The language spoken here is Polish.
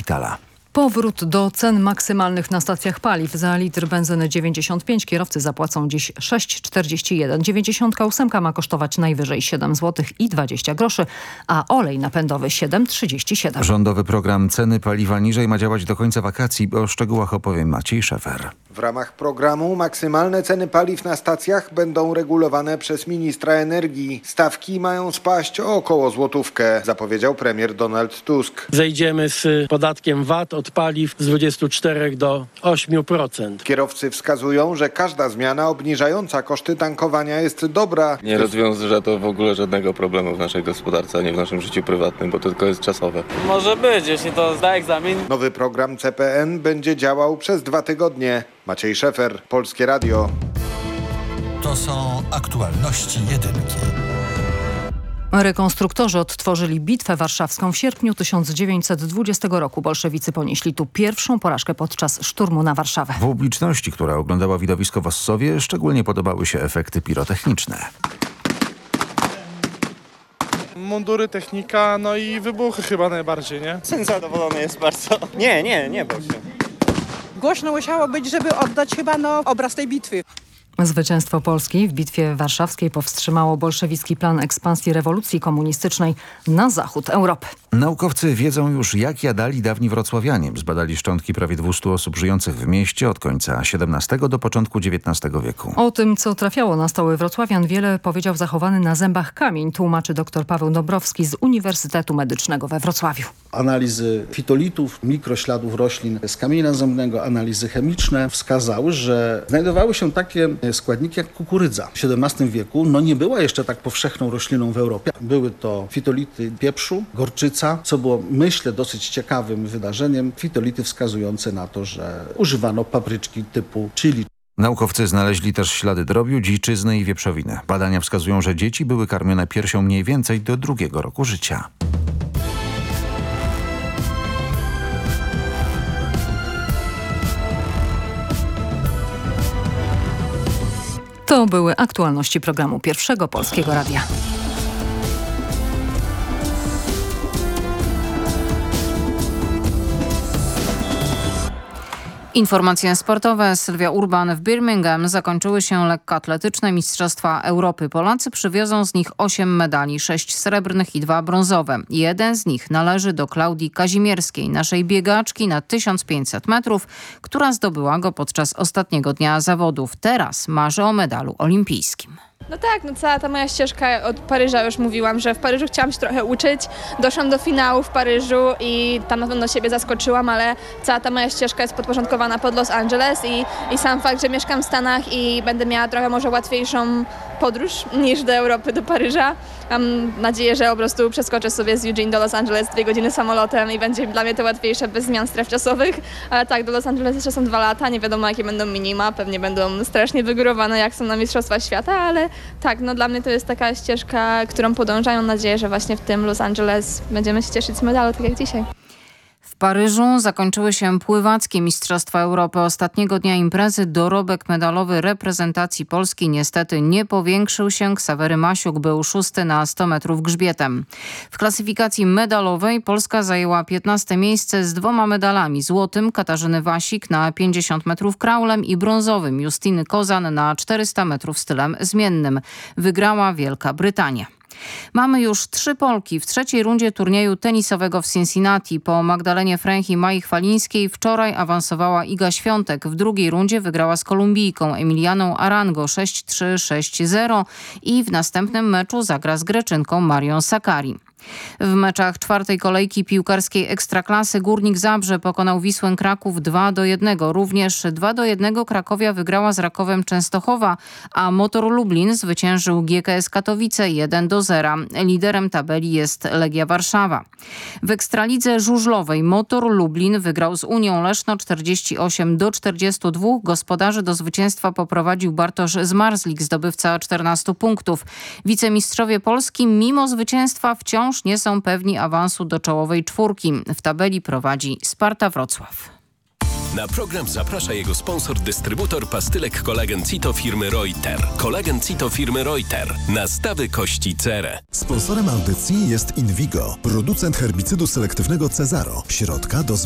Witala. Powrót do cen maksymalnych na stacjach paliw. Za litr benzyny 95 kierowcy zapłacą dziś 6,41. 98 ma kosztować najwyżej 7 zł i 20 groszy, a olej napędowy 7,37. Rządowy program Ceny paliwa niżej ma działać do końca wakacji. O szczegółach opowie Maciej Szefer. W ramach programu maksymalne ceny paliw na stacjach będą regulowane przez ministra energii. Stawki mają spaść o około złotówkę, zapowiedział premier Donald Tusk. Zejdziemy z podatkiem VAT od paliw z 24 do 8%. Kierowcy wskazują, że każda zmiana obniżająca koszty tankowania jest dobra. Nie rozwiąże to w ogóle żadnego problemu w naszej gospodarce, ani w naszym życiu prywatnym, bo to tylko jest czasowe. Może być, jeśli to zda egzamin. Nowy program CPN będzie działał przez 2 tygodnie. Maciej Szefer, Polskie Radio. To są aktualności jedynki. Rekonstruktorzy odtworzyli Bitwę Warszawską w sierpniu 1920 roku. Bolszewicy ponieśli tu pierwszą porażkę podczas szturmu na Warszawę. W publiczności, która oglądała widowisko w Ossowie, szczególnie podobały się efekty pirotechniczne. Mundury, technika, no i wybuchy chyba najbardziej, nie? Syn zadowolony jest bardzo. Nie bał się. Głośno musiało być, żeby oddać chyba obraz tej bitwy. Zwycięstwo Polski w Bitwie Warszawskiej powstrzymało bolszewicki plan ekspansji rewolucji komunistycznej na zachód Europy. Naukowcy wiedzą już, jak jadali dawni wrocławianie. Zbadali szczątki prawie 200 osób żyjących w mieście od końca XVII do początku XIX wieku. O tym, co trafiało na stoły wrocławian, wiele powiedział zachowany na zębach kamień, tłumaczy dr Paweł Dąbrowski z Uniwersytetu Medycznego we Wrocławiu. Analizy fitolitów, mikrośladów roślin z kamienia zębnego, analizy chemiczne wskazały, że znajdowały się takie składniki jak kukurydza. W XVII wieku nie była jeszcze tak powszechną rośliną w Europie. Były to fitolity pieprzu, gorczyca, co było, myślę, dosyć ciekawym wydarzeniem. Fitolity wskazujące na to, że używano papryczki typu chili. Naukowcy znaleźli też ślady drobiu, dziczyzny i wieprzowiny. Badania wskazują, że dzieci były karmione piersią mniej więcej do 2. roku życia. To były aktualności programu Pierwszego Polskiego Radia. Informacje sportowe. Sylwia Urban. W Birmingham zakończyły się lekkoatletyczne Mistrzostwa Europy. Polacy przywiozą z nich 8 medali, 6 srebrnych i 2 brązowe. Jeden z nich należy do Klaudii Kazimierskiej, naszej biegaczki na 1500 metrów, która zdobyła go podczas ostatniego dnia zawodów. Teraz marzy o medalu olimpijskim. No tak, cała ta moja ścieżka od Paryża, już mówiłam, że w Paryżu chciałam się trochę uczyć. Doszłam do finału w Paryżu i tam na pewno siebie zaskoczyłam, ale cała ta moja ścieżka jest podporządkowana pod Los Angeles i sam fakt, że mieszkam w Stanach i będę miała trochę może łatwiejszą podróż niż do Europy, do Paryża. Mam nadzieję, że po prostu przeskoczę sobie z Eugene do Los Angeles 2 godziny samolotem i będzie dla mnie to łatwiejsze bez zmian stref czasowych. Ale tak, do Los Angeles jeszcze są 2 lata, nie wiadomo jakie będą minima, pewnie będą strasznie wygórowane jak są na Mistrzostwach Świata, ale tak, dla mnie to jest taka ścieżka, którą podążam. Mam nadzieję, że właśnie w tym Los Angeles będziemy się cieszyć z medalu, tak jak dzisiaj. W Paryżu zakończyły się pływackie Mistrzostwa Europy. Ostatniego dnia imprezy dorobek medalowy reprezentacji Polski niestety nie powiększył się. Ksawery Masiuk był 6. na 100 metrów grzbietem. W klasyfikacji medalowej Polska zajęła 15. miejsce z 2 medalami. Złotym Katarzyny Wasik na 50 metrów kraulem i brązowym Justyny Kozan na 400 metrów stylem zmiennym. Wygrała Wielka Brytania. Mamy już 3 Polki w trzeciej rundzie turnieju tenisowego w Cincinnati. Po Magdalenie Fręch i Mai Chwalińskiej wczoraj awansowała Iga Świątek. W drugiej rundzie wygrała z Kolumbijką Emilianą Arango 6-3, 6-0 i w następnym meczu zagra z Greczynką Marią Sakkari. W meczach 4. kolejki piłkarskiej Ekstraklasy Górnik Zabrze pokonał Wisłę Kraków 2-1. Również 2-1 Krakowia wygrała z Rakowem Częstochowa, a Motor Lublin zwyciężył GKS Katowice 1-0. Liderem tabeli jest Legia Warszawa. W Ekstralidze żużlowej Motor Lublin wygrał z Unią Leszno 48-42. Gospodarzy do zwycięstwa poprowadził Bartosz Zmarzlik, zdobywca 14 punktów. Wicemistrzowie Polski mimo zwycięstwa wciąż nie są pewni awansu do czołowej 4. W tabeli prowadzi Sparta Wrocław. Na program zaprasza jego sponsor, dystrybutor pastylek Kolagen Cito firmy Reuter. Kolagen Cito firmy Reuter. Nastawy kości cerę. Sponsorem audycji jest Invigo, producent herbicydu selektywnego Cezaro. Środka do